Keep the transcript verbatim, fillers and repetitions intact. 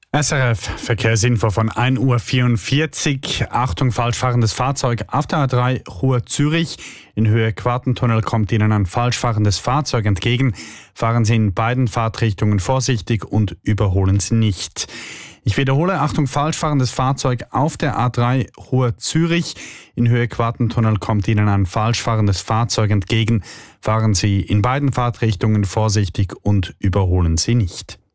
S R F Verkehrsinfo von ein Uhr vierundvierzig. Achtung, falsch fahrendes Fahrzeug auf der A drei Chur-Zürich. In Höhe Quartentunnel kommt Ihnen ein falsch fahrendes Fahrzeug entgegen. Fahren Sie in beiden Fahrtrichtungen vorsichtig und überholen Sie nicht. Ich wiederhole, Achtung, falsch fahrendes Fahrzeug auf der A drei Chur-Zürich. In Höhe Quartentunnel kommt Ihnen ein falsch fahrendes Fahrzeug entgegen. Fahren Sie in beiden Fahrtrichtungen vorsichtig und überholen Sie nicht.